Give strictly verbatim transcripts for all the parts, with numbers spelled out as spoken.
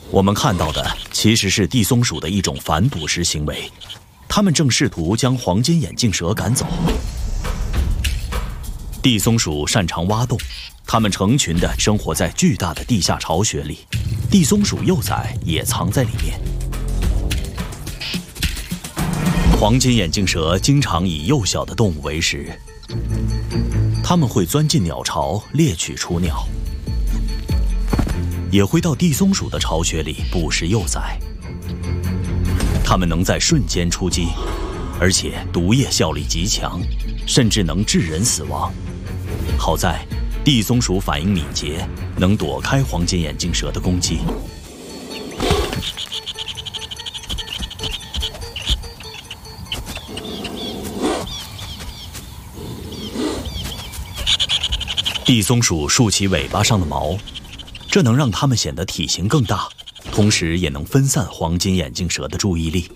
我们看到的其实是地松鼠的一种反捕食行为，它们正试图将黄金眼镜蛇赶走。地松鼠擅长挖洞，它们成群地生活在巨大的地下巢穴里，地松鼠幼崽也藏在里面。黄金眼镜蛇经常以幼小的动物为食，它们会钻进鸟巢猎取雏鸟，也会到地松鼠的巢穴里捕食幼崽。它们能在瞬间出击，而且毒液效力极强，甚至能致人死亡。好在地松鼠反应敏捷，能躲开黄金眼镜蛇的攻击。地松鼠竖起尾巴上的毛，这能让它们显得体型更大，同时也能分散黄金眼镜蛇的注意力。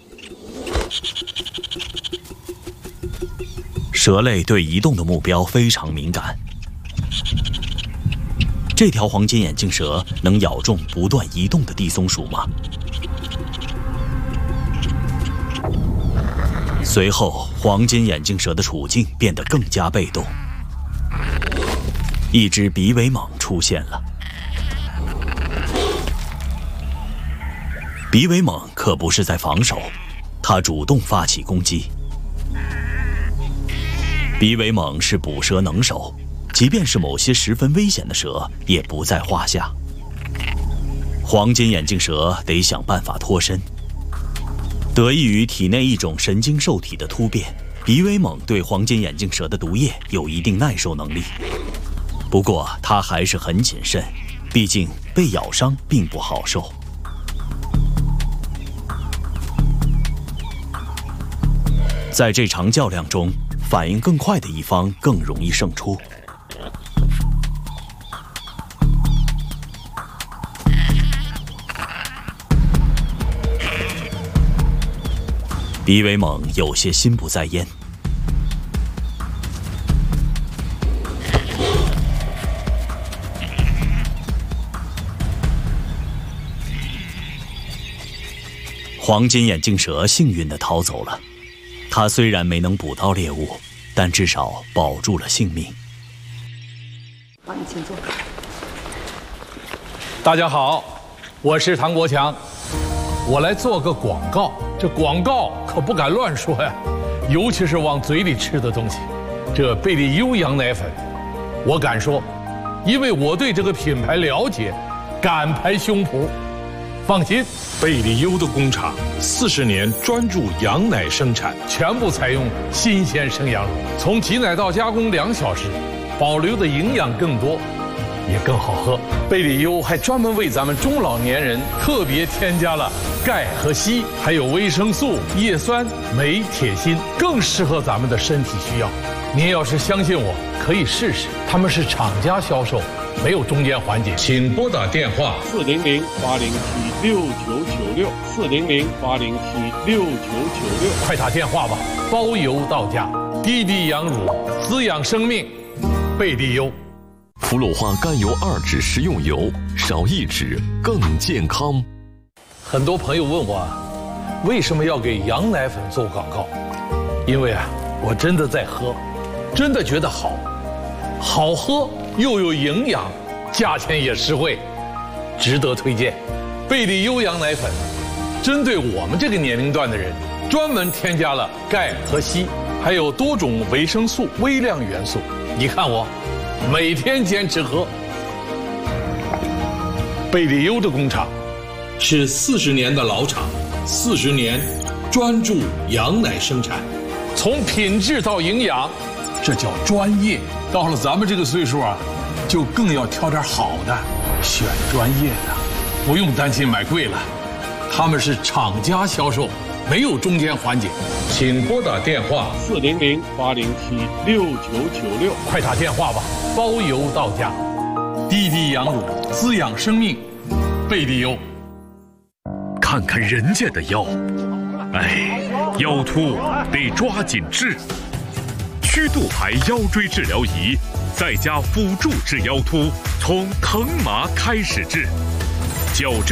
蛇类对移动的目标非常敏感。这条黄金眼镜蛇能咬中不断移动的地松鼠吗？随后，黄金眼镜蛇的处境变得更加被动。一只鼻尾蟒出现了。鼻尾蟒可不是在防守，它主动发起攻击。鼻尾蟒是捕蛇能手，即便是某些十分危险的蛇也不在话下。黄金眼镜蛇得想办法脱身。得益于体内一种神经受体的突变，鼻尾蟒对黄金眼镜蛇的毒液有一定耐受能力。不过它还是很谨慎，毕竟被咬伤并不好受。在这场较量中，反应更快的一方更容易胜出。鼻尾蟒有些心不在焉。黄金眼镜蛇幸运地逃走了，它虽然没能捕到猎物，但至少保住了性命。 好，你请坐。 大家好，我是唐国强，我来做个广告。这广告可不敢乱说呀，尤其是往嘴里吃的东西。这贝利优羊奶粉，我敢说，因为我对这个品牌了解，敢拍胸脯。放心， 贝利优的工厂四十年专注羊奶生产， 全部采用新鲜生羊乳，从挤奶到加工两小时，保留的营养更多，也更好喝。贝利优还专门为咱们中老年人特别添加了钙和硒，还有维生素、叶酸、镁、铁、锌，更适合咱们的身体需要。您要是相信我，可以试试。他们是厂家销售，没有中间环节。 请拨打电话四零零八零七六九九六四零零八零七六九九六， 快打电话吧，包邮到家。滴滴羊乳，滋养生命，贝利优。 氟氯化甘油二酯食用油，少一酯更健康。 很多朋友问我，为什么要给羊奶粉做广告？因为啊，我真的在喝，真的觉得好，好喝又有营养，价钱也实惠，值得推荐。贝利优羊奶粉，针对我们这个年龄段的人，专门添加了钙和硒，还有多种维生素、微量元素。你看我，每天坚持喝。贝利优的工厂是四十年的老厂，四十年专注羊奶生产， 从品质到营养，这叫专业。到了咱们这个岁数啊，就更要挑点好的，选专业的，不用担心买贵了。他们是厂家销售，没有中间环节。 请拨打电话四零零八零七六九九六， 快打电话吧，包邮到家。滴滴羊乳，滋养生命，贝利优。 看看人家的腰，哎，腰突得抓紧治。曲度牌腰椎治疗仪，再加辅助治腰突，从疼麻开始治，矫正